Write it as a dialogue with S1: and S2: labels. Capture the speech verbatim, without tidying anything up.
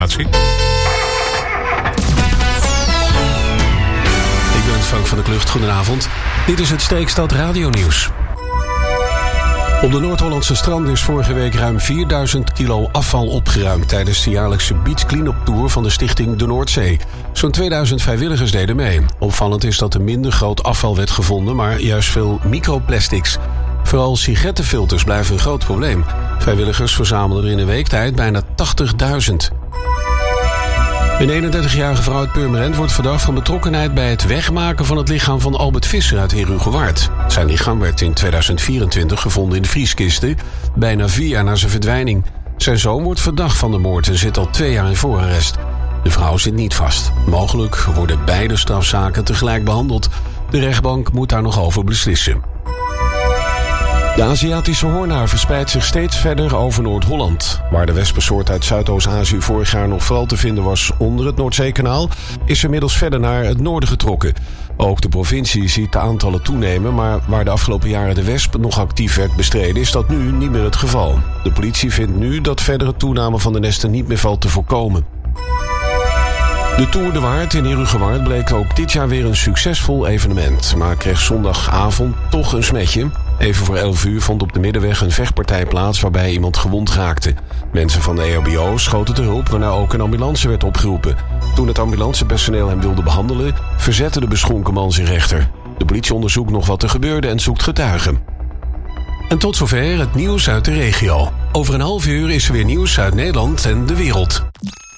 S1: Ik ben Frank van der Klucht, goedenavond. Dit is het Steekstad Radio-nieuws. Op de Noord-Hollandse stranden is vorige week ruim vierduizend kilo afval opgeruimd tijdens de jaarlijkse Beach Clean-up Tour van de stichting De Noordzee. Zo'n tweeduizend vrijwilligers deden mee. Opvallend is dat er minder groot afval werd gevonden, maar juist veel microplastics. Vooral sigarettenfilters blijven een groot probleem. Vrijwilligers verzamelden er in een week tijd bijna tachtigduizend. Een eenendertigjarige vrouw uit Purmerend wordt verdacht van betrokkenheid bij het wegmaken van het lichaam van Albert Visser uit Herugewaard. Zijn lichaam werd in tweeduizend vierentwintig gevonden in de vrieskisten, bijna vier jaar na zijn verdwijning. Zijn zoon wordt verdacht van de moord en zit al twee jaar in voorarrest. De vrouw zit niet vast. Mogelijk worden beide strafzaken tegelijk behandeld. De rechtbank moet daar nog over beslissen. De Aziatische hoornaar verspreidt zich steeds verder over Noord-Holland. Waar de wespensoort uit Zuidoost-Azië vorig jaar nog vooral te vinden was onder het Noordzeekanaal, is ze inmiddels verder naar het noorden getrokken. Ook de provincie ziet de aantallen toenemen, maar waar de afgelopen jaren de wesp nog actief werd bestreden, is dat nu niet meer het geval. De politie vindt nu dat verdere toename van de nesten niet meer valt te voorkomen. De Tour de Waard in Herugewaard bleek ook dit jaar weer een succesvol evenement, maar kreeg zondagavond toch een smetje. Even voor elf uur vond op de middenweg een vechtpartij plaats waarbij iemand gewond raakte. Mensen van de E H B O schoten te hulp, waarna ook een ambulance werd opgeroepen. Toen het ambulancepersoneel hem wilde behandelen, verzette de beschonken man zich echter. De politie onderzoekt nog wat er gebeurde en zoekt getuigen. En tot zover het nieuws uit de regio. Over een half uur is er weer nieuws uit Nederland en de wereld.